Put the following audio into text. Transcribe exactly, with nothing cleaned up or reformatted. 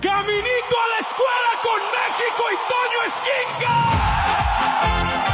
Caminito a la escuela con México y Toño Esquinca.